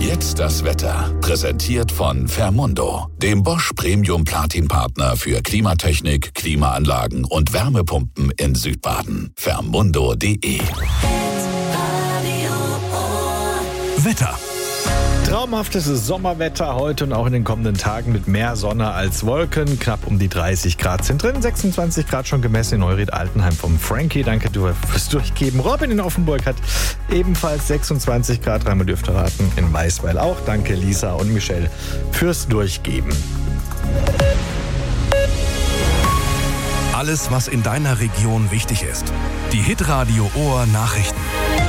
Jetzt das Wetter. Präsentiert von Fermundo, dem Bosch Premium Platin Partner für Klimatechnik, Klimaanlagen und Wärmepumpen in Südbaden. Fermundo.de. Wetter. Traumhaftes Sommerwetter heute und auch in den kommenden Tagen mit mehr Sonne als Wolken. Knapp um die 30 Grad sind drin, 26 Grad schon gemessen in Neuried-Altenheim vom Frankie. Danke fürs Durchgeben. Robin in Offenburg hat ebenfalls 26 Grad. Dreimal dürft ihr raten, in Weißweil auch. Danke Lisa und Michelle fürs Durchgeben. Alles, was in deiner Region wichtig ist. Die Hitradio Ohr Nachrichten.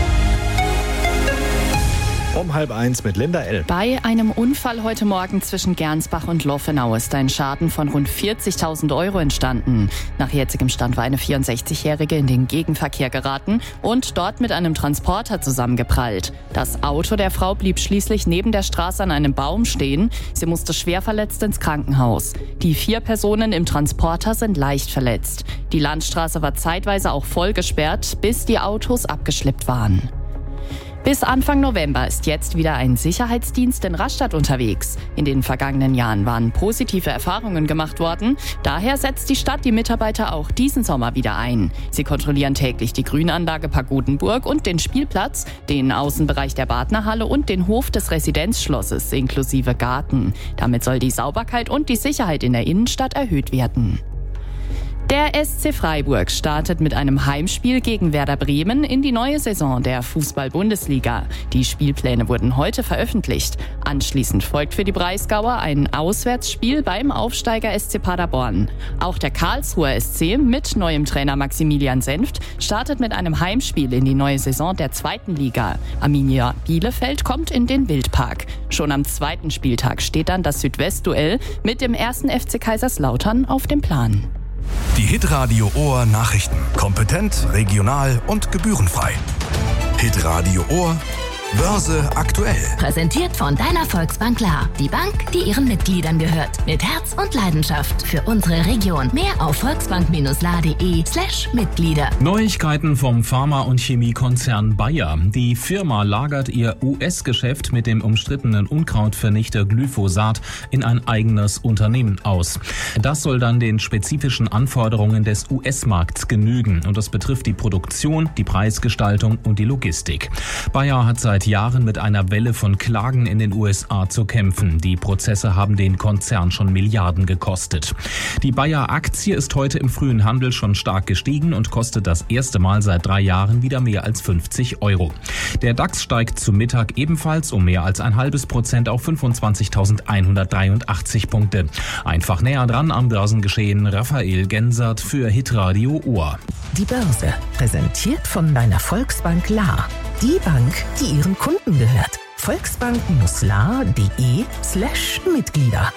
Um 12:30 mit Linda L. Bei einem Unfall heute Morgen zwischen Gernsbach und Loffenau ist ein Schaden von rund 40.000 Euro entstanden. Nach jetzigem Stand war eine 64-Jährige in den Gegenverkehr geraten und dort mit einem Transporter zusammengeprallt. Das Auto der Frau blieb schließlich neben der Straße an einem Baum stehen. Sie musste schwer verletzt ins Krankenhaus. Die 4 Personen im Transporter sind leicht verletzt. Die Landstraße war zeitweise auch voll gesperrt, bis die Autos abgeschleppt waren. Bis Anfang November ist jetzt wieder ein Sicherheitsdienst in Rastatt unterwegs. In den vergangenen Jahren waren positive Erfahrungen gemacht worden. Daher setzt die Stadt die Mitarbeiter auch diesen Sommer wieder ein. Sie kontrollieren täglich die Grünanlage Pagodenburg und den Spielplatz, den Außenbereich der Badnerhalle und den Hof des Residenzschlosses inklusive Garten. Damit soll die Sauberkeit und die Sicherheit in der Innenstadt erhöht werden. Der SC Freiburg startet mit einem Heimspiel gegen Werder Bremen in die neue Saison der Fußball-Bundesliga. Die Spielpläne wurden heute veröffentlicht. Anschließend folgt für die Breisgauer ein Auswärtsspiel beim Aufsteiger SC Paderborn. Auch der Karlsruher SC mit neuem Trainer Maximilian Senft startet mit einem Heimspiel in die neue Saison der 2. Liga. Arminia Bielefeld kommt in den Wildpark. Schon am 2. Spieltag steht dann das Südwest-Duell mit dem 1. FC Kaiserslautern auf dem Plan. Die Hitradio Ohr Nachrichten. Kompetent, regional und gebührenfrei. Hitradio Ohr Börse aktuell. Präsentiert von deiner Volksbank La. Die Bank, die ihren Mitgliedern gehört. Mit Herz und Leidenschaft für unsere Region. Mehr auf volksbank-la.de/Mitglieder. Neuigkeiten vom Pharma- und Chemiekonzern Bayer. Die Firma lagert ihr US-Geschäft mit dem umstrittenen Unkrautvernichter Glyphosat in ein eigenes Unternehmen aus. Das soll dann den spezifischen Anforderungen des US-Markts genügen. Und das betrifft die Produktion, die Preisgestaltung und die Logistik. Bayer hat seit Jahren mit einer Welle von Klagen in den USA zu kämpfen. Die Prozesse haben den Konzern schon Milliarden gekostet. Die Bayer-Aktie ist heute im frühen Handel schon stark gestiegen und kostet das erste Mal seit 3 Jahren wieder mehr als 50 Euro. Der DAX steigt zu Mittag ebenfalls um mehr als 0,5% auf 25.183 Punkte. Einfach näher dran am Börsengeschehen. Raphael Gensert für Hitradio Ohr. Die Börse, präsentiert von deiner Volksbank La. Die Bank, die ihren Kunden gehört. Volksbank-la.de/Mitglieder.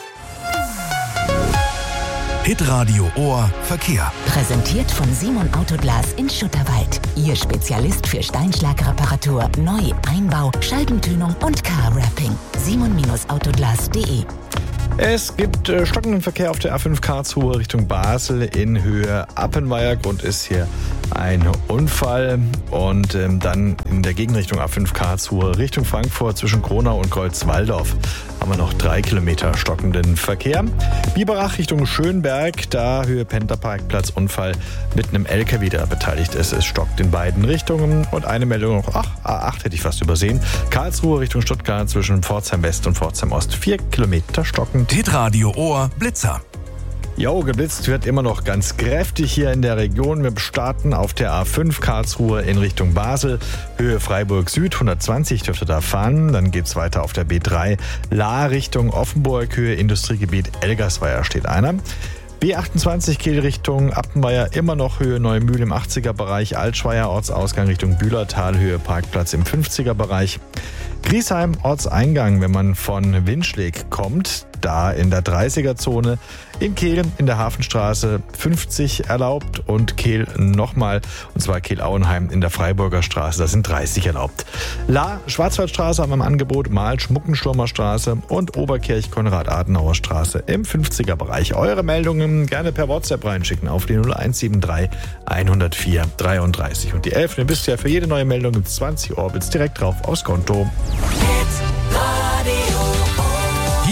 Hitradio Ohr Verkehr. Präsentiert von Simon Autoglas in Schutterwald. Ihr Spezialist für Steinschlagreparatur, Neu-, Einbau, Scheibentönung und Car-Wrapping. simon-autoglas.de. Es gibt stockenden Verkehr auf der A5 Karlsruhe Richtung Basel in Höhe Appenweier. Grund ist hier ein Unfall. Und dann in der Gegenrichtung A5 Karlsruhe Richtung Frankfurt zwischen Kronau und Kreuzwaldorf haben wir noch 3 Kilometer stockenden Verkehr. Biberach Richtung Schönberg, da Höhe Pendlerparkplatz, Unfall mit einem LKW, der beteiligt ist. Es stockt in beiden Richtungen. Und eine Meldung noch, A8 hätte ich fast übersehen. Karlsruhe Richtung Stuttgart zwischen Pforzheim West und Pforzheim Ost 4 Kilometer stockend. Hitradio Ohr Blitzer. Jo, geblitzt wird immer noch ganz kräftig hier in der Region. Wir starten auf der A5 Karlsruhe in Richtung Basel. Höhe Freiburg Süd, 120 dürfte da fahren. Dann geht's weiter auf der B3 La Richtung Offenburg. Höhe Industriegebiet Elgersweier steht einer. B28 Kehl Richtung Appenweier, immer noch Höhe Neumühl im 80er-Bereich. Altschweier Ortsausgang Richtung Bühlertal, Höhe Parkplatz im 50er-Bereich. Griesheim Ortseingang, wenn man von Winschleg kommt, da in der 30er-Zone. In Kehl in der Hafenstraße 50 erlaubt und Kehl nochmal, und zwar Kehl-Auenheim in der Freiburger Straße, da sind 30 erlaubt. La Schwarzwaldstraße haben wir im Angebot, Mal Schmuckenstürmer Straße und Oberkirch Konrad-Adenauer Straße im 50er-Bereich. Eure Meldungen gerne per WhatsApp reinschicken auf die 0173 104 33. Und die 11, ihr wisst ja, für jede neue Meldung gibt es 20 Orbits direkt drauf aufs Konto. Hitradio.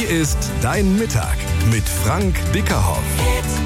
ist dein Mittag mit Frank Bickerhoff.